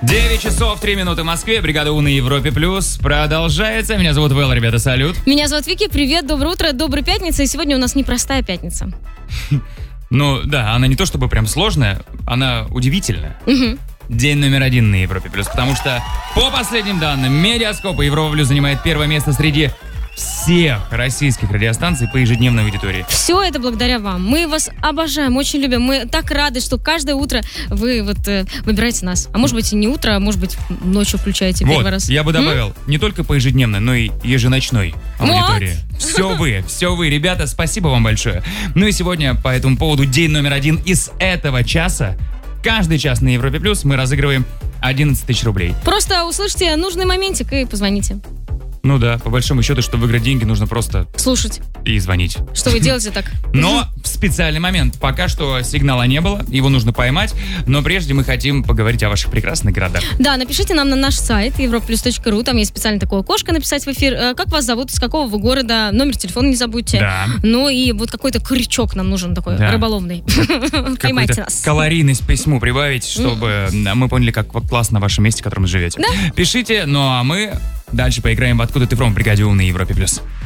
9 часов 3 минуты в Москве. Бригада У на Европе Плюс продолжается. Меня зовут Вэл, ребята, салют. Меня зовут Вики, привет, доброе утро, добрая пятница. И сегодня у нас непростая пятница. Ну да, она не то чтобы прям сложная, она удивительная. Угу. День номер 1 на Европе Плюс, потому что по последним данным Медиаскопа Европа Плюс занимает первое место среди всех российских радиостанций по ежедневной аудитории. Все это благодаря вам. Мы вас обожаем, очень любим. Мы так рады, что каждое утро вы выбираете нас. А может быть и не утро, а может быть ночью включаете первый раз. Я бы добавил, не только по ежедневной, но и еженочной аудитории. Все вы, ребята, спасибо вам большое. Ну и сегодня по этому поводу день номер 1 из этого часа. Каждый час на Европе Плюс мы разыгрываем 11 тысяч рублей. Просто услышьте нужный моментик и позвоните. Ну да, по большому счету, чтобы выиграть деньги, нужно просто слушать и звонить. Что вы делаете так? Но в специальный момент. Пока что сигнала не было, его нужно поймать. Но прежде мы хотим поговорить о ваших прекрасных городах. Да, напишите нам на наш сайт europlus.ru. Там есть специально такое окошко написать в эфир. Как вас зовут, из какого вы города, номер телефона не забудьте. Да. Ну и вот какой-то крючок нам нужен такой, рыболовный. Поймайте нас. Калорийность письму прибавить, чтобы мы поняли, как классно в вашем месте, в котором вы живете. Да. Пишите, ну а мы дальше поиграем в «Откуда ты фром» в бригаде У на Европе Плюс.